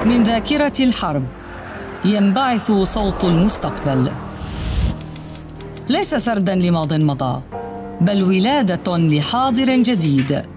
من ذاكرة الحرب ينبعث صوت المستقبل، ليس سرداً لماضٍ مضى، بل ولادة لحاضر جديد